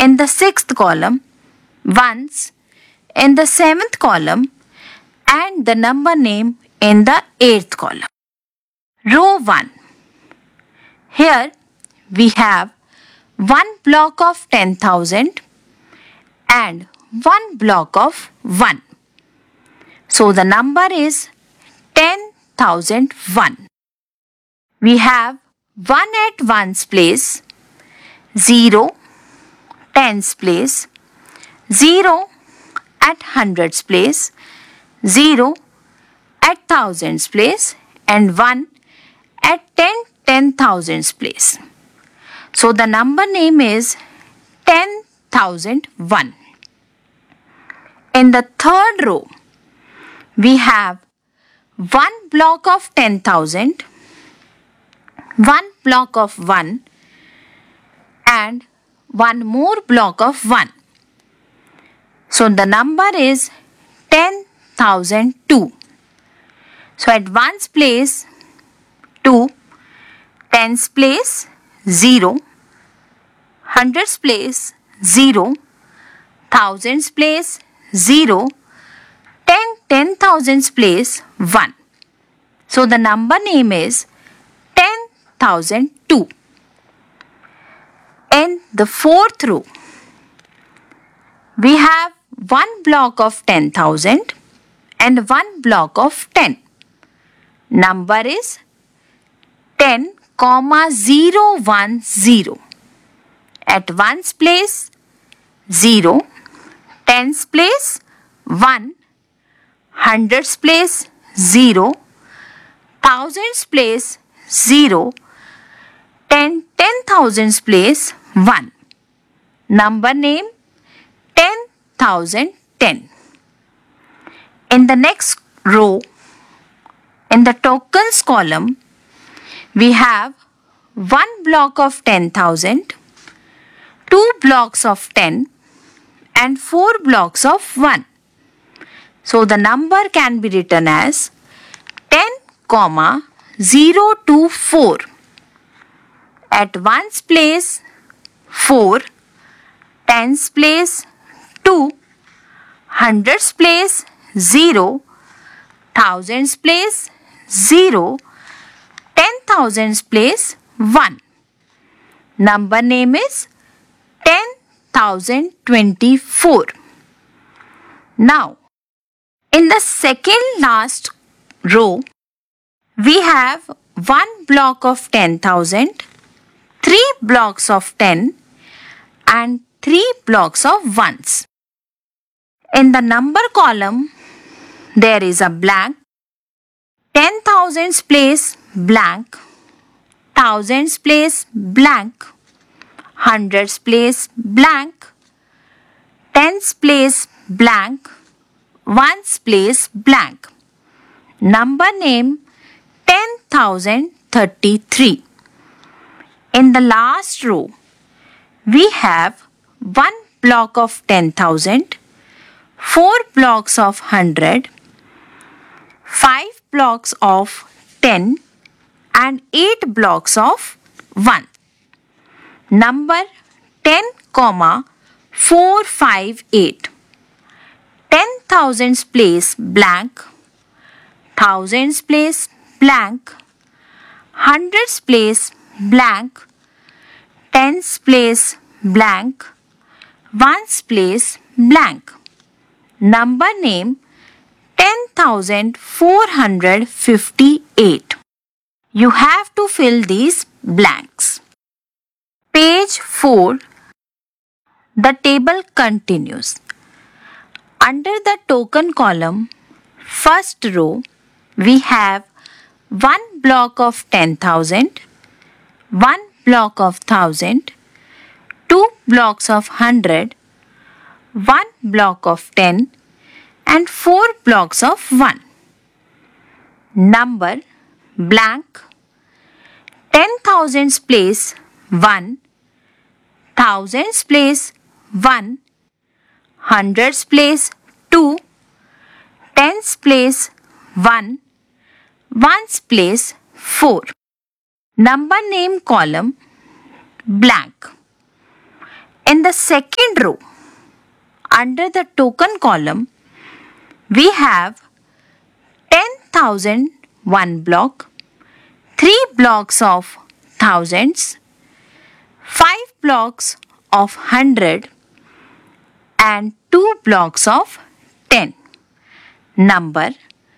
in the sixth column, ones in the seventh column, and the number name in the eighth column. Row 1. Here we have one block of 10,000 and one block of 1. So the number is 10,001. We have 1 at ones place, 0 tens place, 0 at hundreds place, 0 at thousands place, and 1 at 10,000s place. So the number name is 10,001. In the third row, we have one block of 10,000, one block of 1, and one more block of 1. So the number is 10,002. So at ones place 2, tens place 0, hundreds place 0, thousands place 0, 10,000s place 1. So the number name is 10,002. In the fourth row, we have one block of 10,000 and one block of 10. Number is 10,010. At ones place 0, tens place 1, hundreds place 0, thousands place 0, 10,000s place 1. Number name 10,010. In the next row, in the tokens column, we have one block of 10,000, two blocks of 10, and 4 blocks of 1. So the number can be written as 10,024. At ones place 4, tens place 2, hundreds place 0, thousands place 0, 10,000s place 1. Number name is 10,024. Now, in the second last row, we have one block of 10,000, 3 blocks of 10, and 3 blocks of ones. In the number column, there is a blank. 10,000s place blank, thousands place blank, hundreds place blank, tens place blank, ones place blank. Number name 10,033. In the last row, we have one block of 10,000, 4 blocks of 100, 5 blocks of 10, and 8 blocks of 1. Number 10,458. 10,000s place blank, thousands place blank, hundreds place blank, tens place blank, ones place blank. Number name 10,458. You have to fill these blanks. Page 4. The table continues. Under the token column, first row, we have one block of 10,000, one block of 1,000, 2 blocks of 100, one block of 10, and 4 blocks of 1. Number blank. 10,000s place 1, thousands place 1, hundreds place 2, tens place 1, ones place 4. Number name column blank. In the second row, under the token column, we have 10,000 one block, 3 blocks of thousands, 5 blocks of 100 and 2 blocks of 10. Number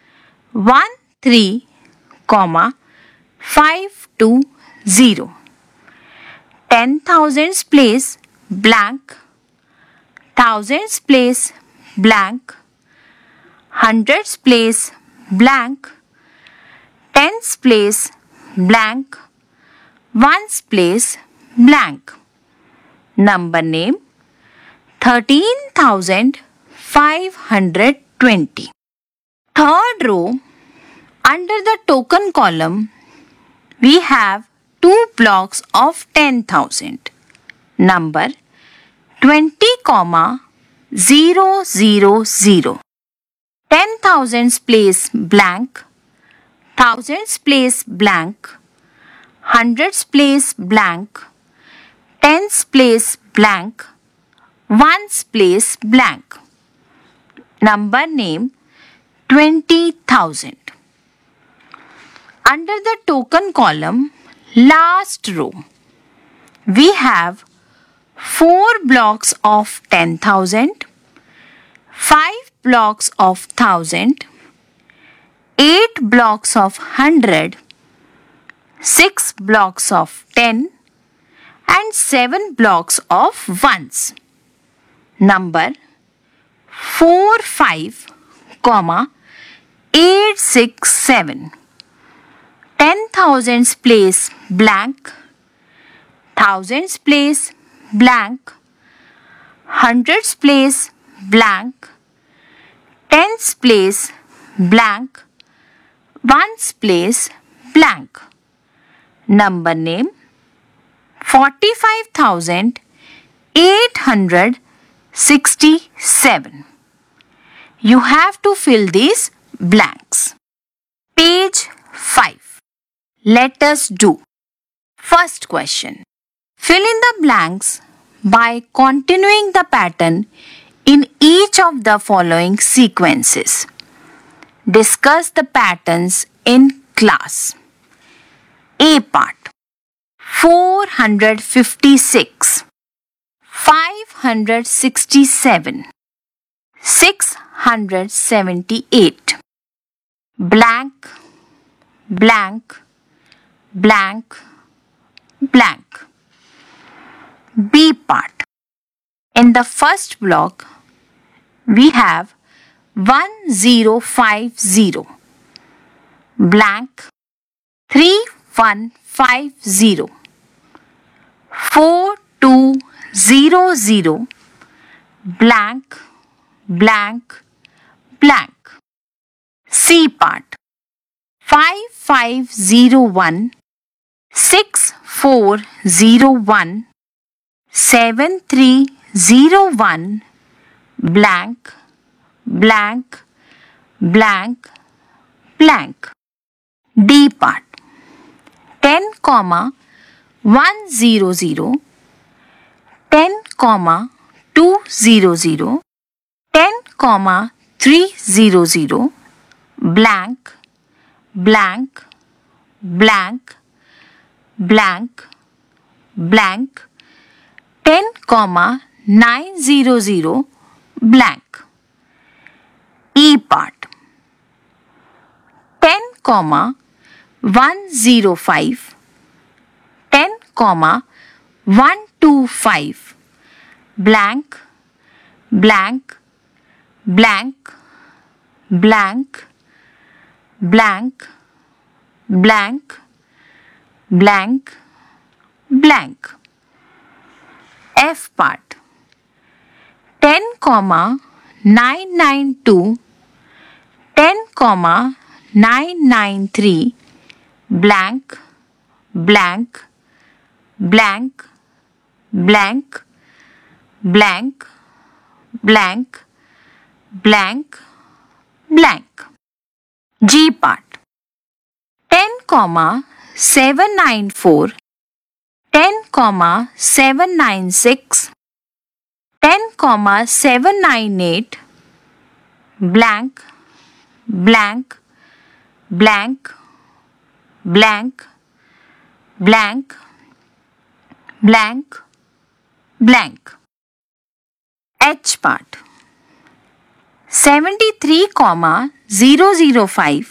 13,520. 10,000s place blank, thousands place blank, hundreds place blank, tens place blank, ones place blank. Number name 13,520. Third row, under the token column, we have 2 blocks of 10,000. Number 20,000. 10,000s place blank, thousands place blank, hundreds place blank, tens place blank, ones place blank. Number name 20,000. Under the token column, last row, we have 4 blocks of 10,000, 5 blocks of 1,000, 8 blocks of 100, 6 blocks of 10 and 7 blocks of ones. Number 45,867. 10,000s place blank, thousands place blank, hundreds place blank, tens place blank, ones place blank. Number name 45,867. You have to fill these blanks. Page 5. Let us do. First question. Fill in the blanks by continuing the pattern in each of the following sequences. Discuss the patterns in class. A part. 456, 567, 678. Blank, blank, blank, blank. B part. In the first block, we have 1050, blank, 3150, 4200, blank, blank, blank. C part. 5501, 6401, 7301, blank, blank, blank, blank. D part. 10, 100, 10, 200, 10, 300, blank, blank, blank, blank, blank. 10, 900, blank. E part. 10, 105, 10, 125, blank, blank, blank, blank, blank, blank, blank, blank. F part. 10, 992, 10, 993, blank, blank, blank, blank, blank, blank, blank, blank. G part. 10, 794, 10, 796, 7,798 blank blank blank blank blank blank blank. H part 73,005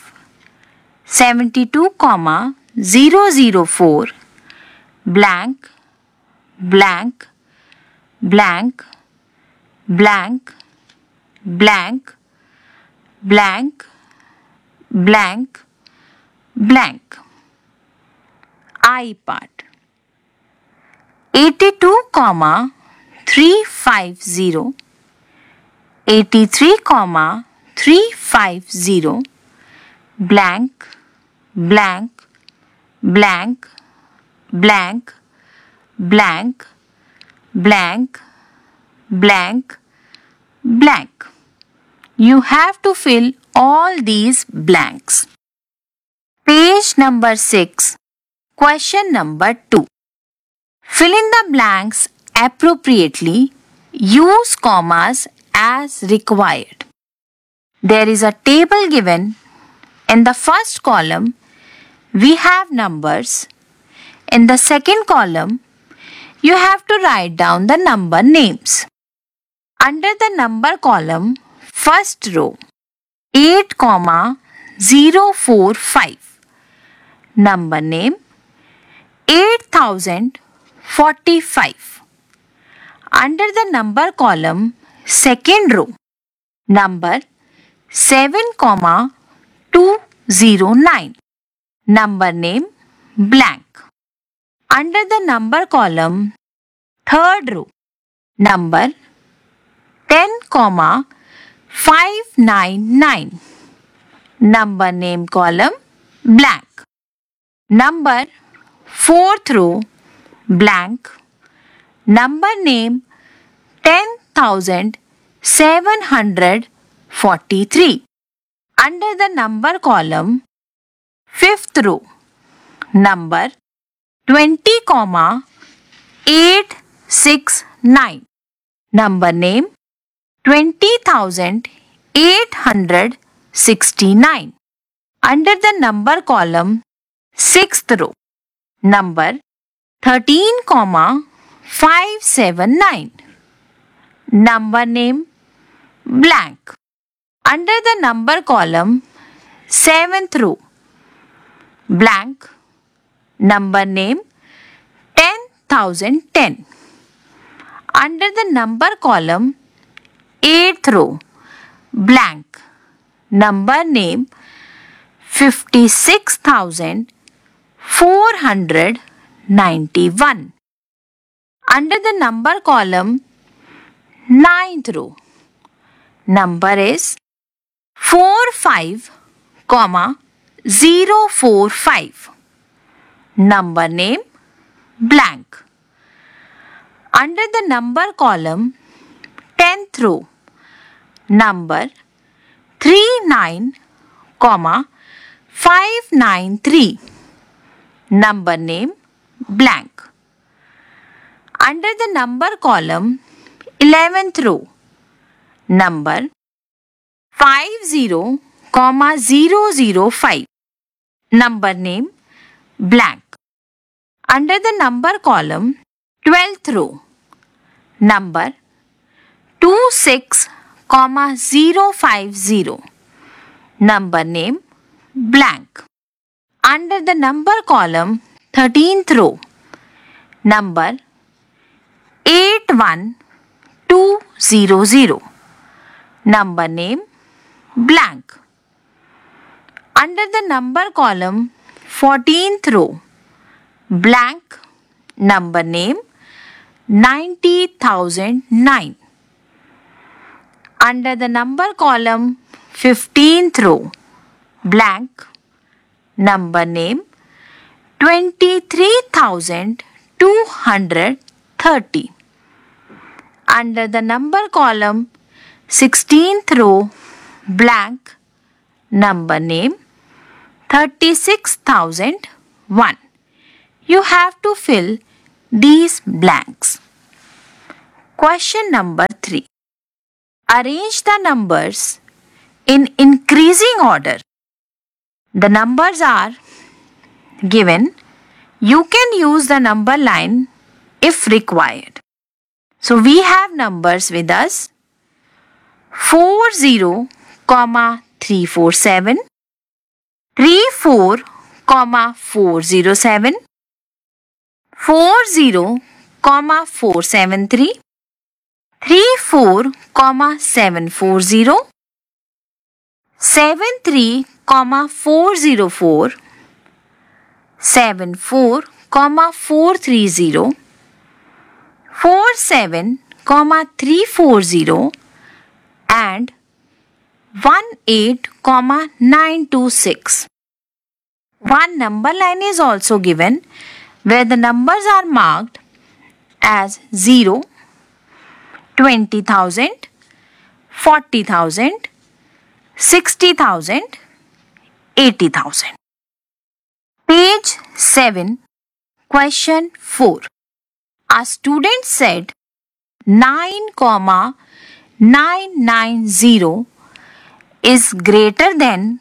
72,004 blank blank blank blank blank blank blank blank. I part 82,350 83,350 blank blank blank blank blank blank blank blank. You have to fill all these blanks. Page number 6. Question number 2. Fill in the blanks appropriately. Use commas as required. There is a table given. In the first column, we have numbers. In the second column, you have to write down the number names. Under the number column, first row, 8,045. Number name, 8045. Under the number column, second row, number 7,209. Number name, blank. Under the number column, third row, number 10,599. Number name column, blank. Number fourth row, blank. Number name 10,743. Under the number column, fifth row, number 20,869. Number name 20,869. Under the number column, sixth row, number 13,579. Number name blank. Under the number column, seventh row, blank. Number name 10,010. Under the number column, eighth row, blank. Number name 56,491. Under the number column, ninth row, number is 45,045. Number name blank. Under the number column, 10th row, number 39,593. Number name blank. Under the number column, 11th row, number 50,005. Number name blank. Under the number column, 12th row, number 26,050. Number name blank. Under the number column, 13th row, number 81200. Number name blank. Under the number column, 14th row, blank. Number name 90,009. Under the number column, 15th row, blank. Number name 23,230. Under the number column, 16th row, blank. Number name 36,001. You have to fill these blanks. Question number 3. Arrange the numbers in increasing order. The numbers are given. You can use the number line if required. So we have numbers with us 40, 347, 34, 407, 40, 473, 34, 740, 73, 404, 74, 430, 47, 340 and 18, 926. One number line is also given where the numbers are marked as 0, 20,000, 40,000, 60,000, 80,000. Page 7, question 4. A student said 9,990 is greater than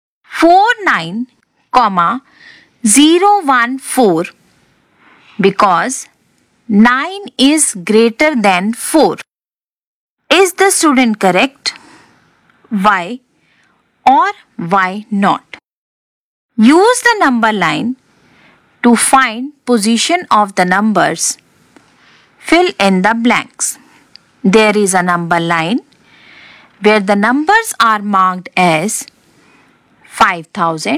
49,014 because 9 is greater than 4. Is the student correct? Why or why not? Use the number line to find position of the numbers. Fill in the blanks. There is a number line where the numbers are marked as 5,000,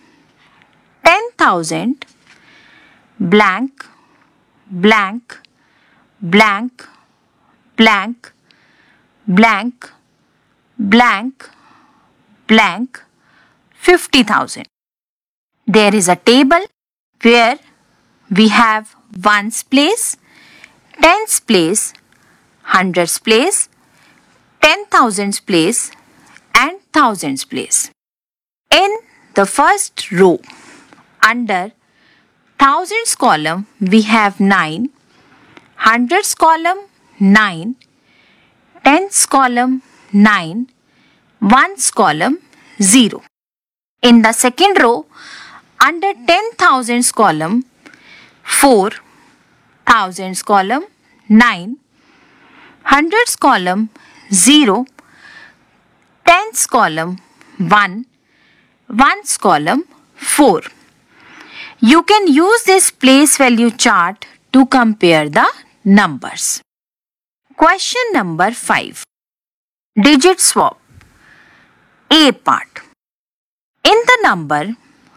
10,000, blank, blank, blank, blank, blank, blank, blank, 50,000. There is a table where we have ones place, tens place, hundreds place, 10,000s place and thousands place. In the first row, under thousands column, we have 9, hundreds column 9, tens column 9, ones column 0. In the second row, under 10,000s column 4, thousands column 9, hundreds column 0, tens column 1, ones column 4. You can use this place value chart to compare the numbers. Question number 5. Digit swap. A part. In the number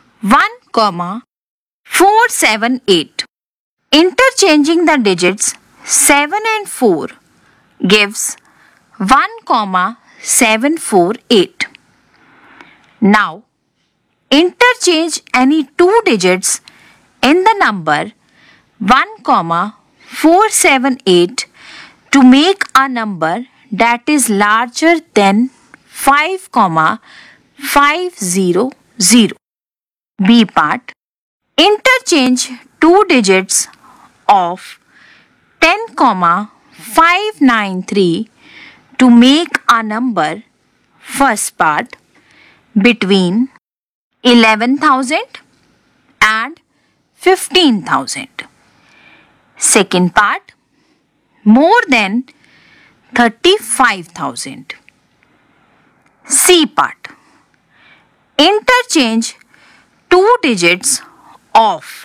1,478, interchanging the digits 7 and 4 gives 1,748. Now, interchange any two digits in the number 1,478 to make a number that is larger than 5,500. B part. Interchange two digits of 10,593 to make a number, first part, between 11,000 and 15,000. Second part, more than 35,000. C part. Interchange two digits of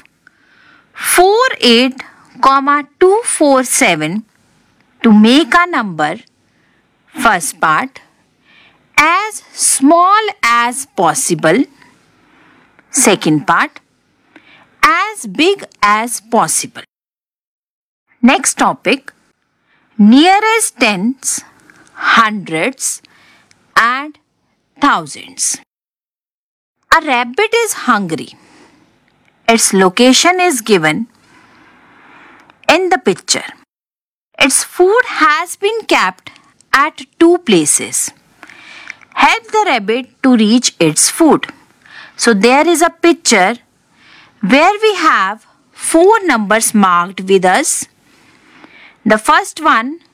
48,247 to make a number, first part, as small as possible. Second part, as big as possible. Next topic, nearest tens, hundreds and thousands. A rabbit is hungry. Its location is given in the picture. Its food has been kept at two places. Help the rabbit to reach its food. So there is a picture where we have four numbers marked with us. The first one